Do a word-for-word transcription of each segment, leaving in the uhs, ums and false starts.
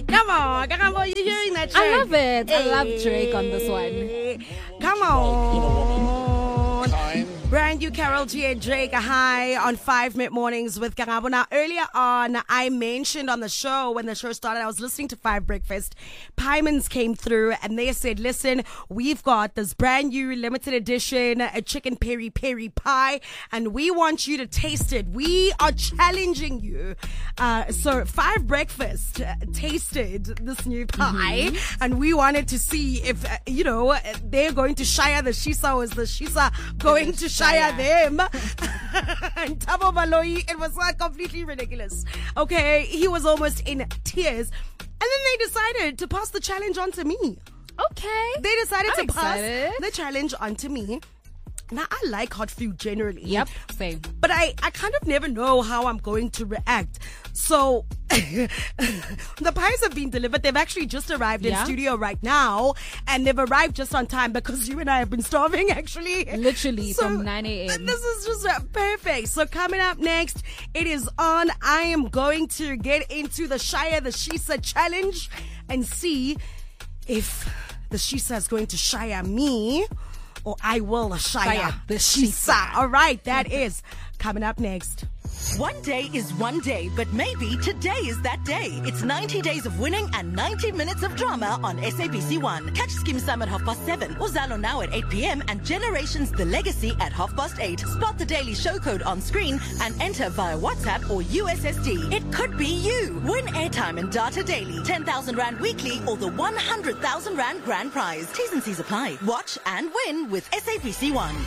Come on, come on, you're hearing that track? I love it. I love Drake on this one. Come on. Time. Brand new Carol G and Drake High on five Mid Mornings with Karabo. Now, earlier on, I mentioned on the show, when the show started, I was listening to Five Breakfast. Pymans came through and they said, listen, we've got this brand new limited edition a chicken peri peri pie and we want you to taste it. We are challenging you. Uh, so Five Breakfast uh, tasted this new pie mm-hmm. and we wanted to see if, uh, you know, they're going to shire the Shisa or is the Shisa going to shire them. And Thabo Baloyi, it was like completely ridiculous. Okay, he was almost in tears. And then they decided to pass the challenge on to me. Okay. They decided I'm to excited. pass the challenge on to me. Now, I like hot food generally. Yep, same. But I, I kind of never know how I'm going to react. So, the pies have been delivered. They've actually just arrived yeah. in studio right now. And they've arrived just on time because you and I have been starving, actually. Literally, so, from nine a.m. This is just uh, perfect. So, coming up next, it is on. I am going to get into the Shire the Shisa challenge and see if the Shisa is going to shire me or I will shire, shire the Shisa. All right, that is coming up next. One day is one day, but maybe today is that day. It's ninety days of winning and ninety minutes of drama on S A B C one. Catch Skim Sam at half past seven, Uzalo now at eight p.m. and Generations The Legacy at half past eight. Spot the daily show code on screen and enter via WhatsApp or U S S D. It could be you. Win airtime and data daily, ten thousand rand weekly or the one hundred thousand rand grand prize. T's and C's apply. Watch and win with S A B C one.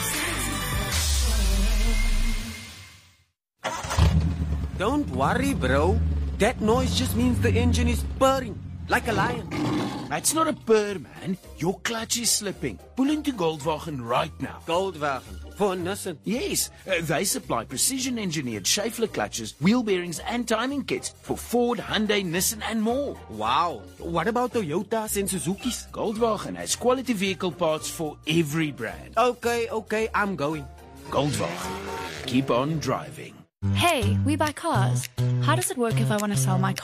Don't worry, bro. That noise just means the engine is purring, like a lion. That's not a purr, man. Your clutch is slipping. Pull into Goldwagen right now. Goldwagen? For Nissan? Yes. Uh, they supply precision-engineered Schaeffler clutches, wheel bearings and timing kits for Ford, Hyundai, Nissan and more. Wow. What about Toyotas and Suzuki's? Goldwagen has quality vehicle parts for every brand. Okay, okay, I'm going. Goldwagen. Keep on driving. Hey, we buy cars. How does it work if I want to sell my car?